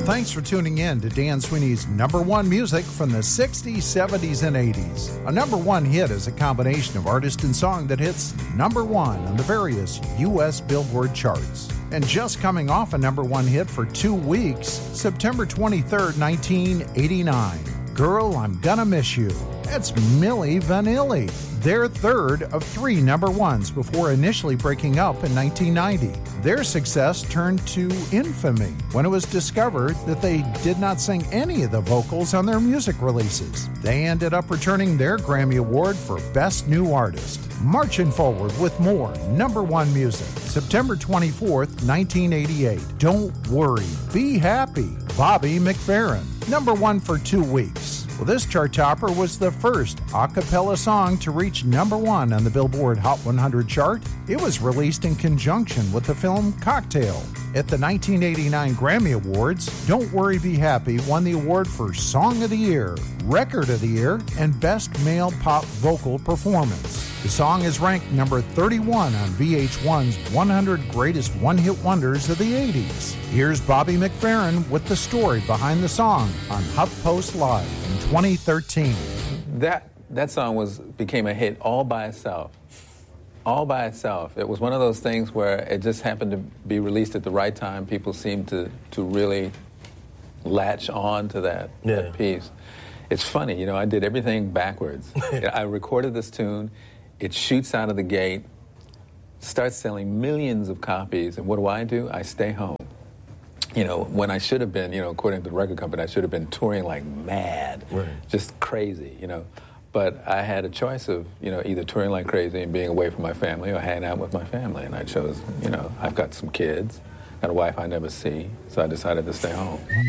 thanks for tuning in to Dan Sweeney's number one music from the 60s, 70s, and 80s. A number one hit is a combination of artist and song that hits number one on the various U.S. Billboard charts. And just coming off a number one hit for 2 weeks, September 23rd, 1989, Girl, I'm Gonna Miss You. That's Milli Vanilli, their third of 3 number ones before initially breaking up in 1990. Their success turned to infamy when it was discovered that they did not sing any of the vocals on their music releases. They ended up returning their Grammy Award for Best New Artist. Marching forward with more number one music. September 24th, 1988. Don't Worry, Be Happy, Bobby McFerrin. Number one for 2 weeks. Well, this chart topper was the first a cappella song to reach number one on the Billboard Hot 100 chart. It was released in conjunction with the film Cocktail. At the 1989 Grammy Awards, Don't Worry Be Happy won the award for Song of the Year, Record of the Year, and Best Male Pop Vocal Performance. The song is ranked number 31 on VH1's 100 Greatest One-Hit Wonders of the 80s. Here's Bobby McFerrin with the story behind the song on HuffPost Live in 2013. That song became a hit all by itself. All by itself. It was one of those things where it just happened to be released at the right time. People seemed to really latch on to that piece. It's funny, I did everything backwards. I recorded this tune. It shoots out of the gate, starts selling millions of copies, and what do? I stay home. When I should have been, according to the record company, I should have been touring like mad, just crazy, But I had a choice of, either touring like crazy and being away from my family or hanging out with my family. And I chose, I've got some kids, got a wife I never see, so I decided to stay home.